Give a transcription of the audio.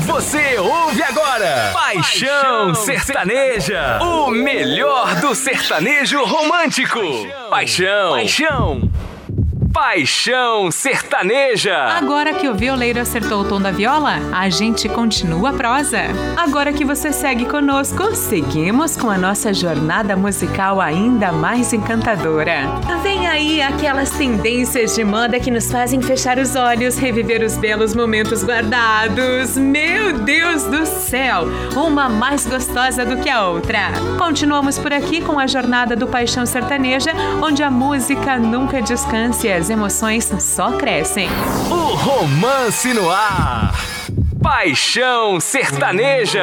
Você ouve agora Paixão Sertaneja, o melhor do sertanejo romântico. Paixão Sertaneja. Agora que o violeiro acertou o tom da viola, a gente continua a prosa. Agora que você segue conosco, seguimos com a nossa jornada musical ainda mais encantadora. Vem aí aquelas tendências de moda que nos fazem fechar os olhos, reviver os belos momentos guardados. Meu Deus do céu, uma mais gostosa do que a outra. Continuamos por aqui com a jornada do Paixão Sertaneja, onde a música nunca descansa e as emoções só crescem. O romance no ar. Paixão Sertaneja.